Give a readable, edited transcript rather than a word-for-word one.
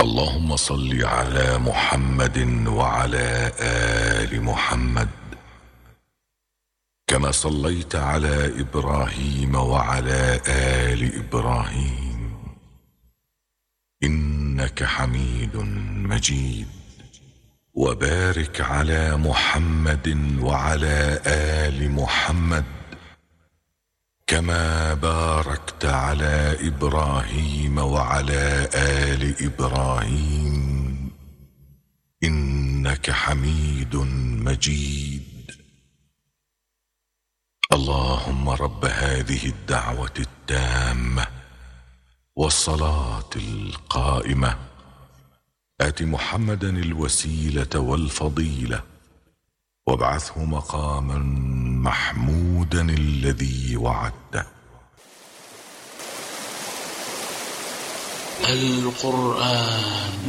اللهم صل على محمد وعلى آل محمد كما صليت على إبراهيم وعلى آل إبراهيم إنك حميد مجيد. وبارك على محمد وعلى آل محمد كما باركت على إبراهيم وعلى آل إبراهيم إنك حميد مجيد. اللهم رب هذه الدعوة التامة والصلاة القائمة آت محمدا الوسيلة والفضيلة وابعثه مقاما محمودا الذي وعدته. القرآن